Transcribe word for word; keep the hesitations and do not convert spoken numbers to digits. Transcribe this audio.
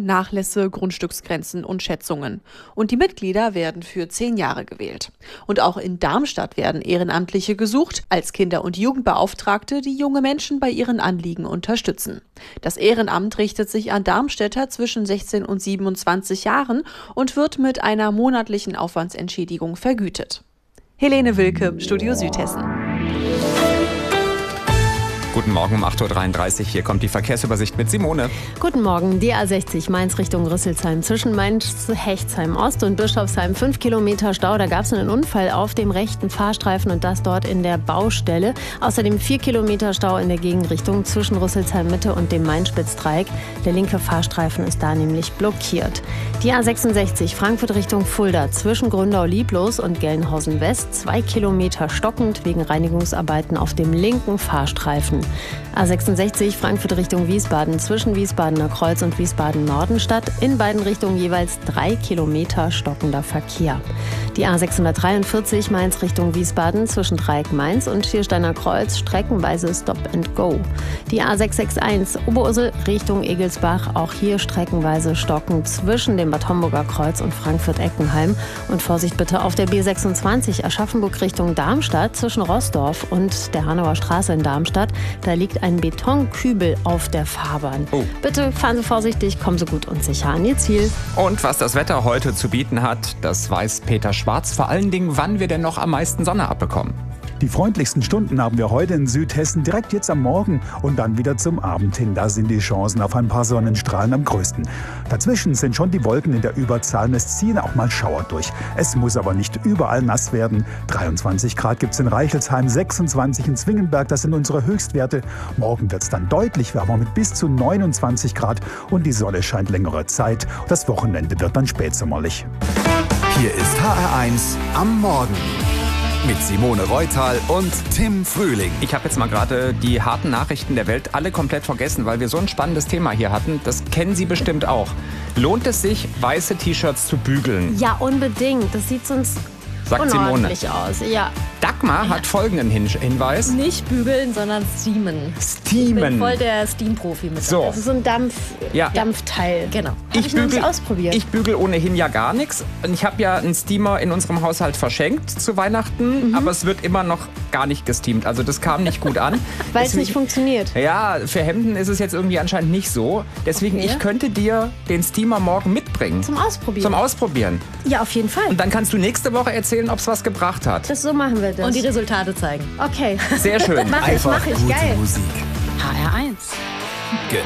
Nachlässe, Grundstücksgrenzen und Schätzungen. Und die Mitglieder werden für zehn Jahre gewählt. Und auch in Darmstadt werden Ehrenamtliche gesucht, als Kinder- und Jugendbeauftragte, die junge Menschen bei ihren Anliegen unterstützen. Das Ehrenamt richtet sich an Darmstädter zwischen sechzehn und siebenundzwanzig Jahren und wird mit einer monatlichen Aufwandsentschädigung vergütet. Helene Wilke, Studio Südhessen. Guten Morgen um acht Uhr dreiunddreißig. Hier kommt die Verkehrsübersicht mit Simone. Guten Morgen. Die A sechzig Mainz Richtung Rüsselsheim zwischen Mainz-Hechtsheim Ost und Bischofsheim. Fünf Kilometer Stau. Da gab es einen Unfall auf dem rechten Fahrstreifen und das dort in der Baustelle. Außerdem vier Kilometer Stau in der Gegenrichtung zwischen Rüsselsheim Mitte und dem Main-Spitz-Dreieck. Der linke Fahrstreifen ist da nämlich blockiert. Die A sechsundsechzig Frankfurt Richtung Fulda zwischen Gründau-Lieblos und Gelnhausen West. Zwei Kilometer stockend wegen Reinigungsarbeiten auf dem linken Fahrstreifen. A sechsundsechzig Frankfurt Richtung Wiesbaden zwischen Wiesbadener Kreuz und Wiesbaden Nordenstadt. In beiden Richtungen jeweils drei Kilometer stockender Verkehr. Die A sechshundertdreiundvierzig Mainz Richtung Wiesbaden zwischen Dreieck Mainz und Schiersteiner Kreuz streckenweise Stop and Go. Die A sechshundereinundsechzig Oberursel Richtung Egelsbach, auch hier streckenweise stockend zwischen dem Bad Homburger Kreuz und Frankfurt-Eckenheim. Und Vorsicht bitte auf der B sechsundzwanzig Aschaffenburg Richtung Darmstadt zwischen Rossdorf und der Hanauer Straße in Darmstadt. Da liegt ein Betonkübel auf der Fahrbahn. Oh. Bitte fahren Sie vorsichtig, kommen Sie gut und sicher an Ihr Ziel. Und was das Wetter heute zu bieten hat, das weiß Peter Schwarz. Vor allen Dingen, wann wir denn noch am meisten Sonne abbekommen. Die freundlichsten Stunden haben wir heute in Südhessen, direkt jetzt am Morgen und dann wieder zum Abend hin. Da sind die Chancen auf ein paar Sonnenstrahlen am größten. Dazwischen sind schon die Wolken in der Überzahl und es ziehen auch mal Schauer durch. Es muss aber nicht überall nass werden. dreiundzwanzig Grad gibt es in Reichelsheim, sechsundzwanzig in Zwingenberg, das sind unsere Höchstwerte. Morgen wird es dann deutlich wärmer mit bis zu neunundzwanzig Grad und die Sonne scheint längere Zeit. Das Wochenende wird dann spätsommerlich. Hier ist H R eins am Morgen. Mit Simone Reutal und Tim Frühling. Ich habe jetzt mal gerade die harten Nachrichten der Welt alle komplett vergessen, weil wir so ein spannendes Thema hier hatten. Das kennen Sie bestimmt auch. Lohnt es sich, weiße T-Shirts zu bügeln? Ja, unbedingt. Das sieht sonst Sagt Simone. unordentlich aus. Ja. Dagmar hat folgenden Hin- Hinweis. Nicht bügeln, sondern steamen. Ich bin Steamen. voll der Steam-Profi mit. So. Das ist so ein Dampf, Ja. Dampfteil. Genau. Hab ich, noch nicht ausprobiert. Ich bügel ohnehin ja gar nichts. Und ich habe ja einen Steamer in unserem Haushalt verschenkt zu Weihnachten, Mhm. aber es wird immer noch gar nicht gesteamt. Also das kam nicht gut an. Weil es Deswegen- nicht funktioniert. Ja, für Hemden ist es jetzt irgendwie anscheinend nicht so. Deswegen, Okay. ich könnte dir den Steamer morgen mitbringen. Zum Ausprobieren. Zum Ausprobieren. Ja, auf jeden Fall. Und dann kannst du nächste Woche erzählen, ob es was gebracht hat. Das, so machen wir das. Und die Resultate zeigen. okay. Sehr schön. Mach ich, mach ich. gute Geil. Musik. H R eins.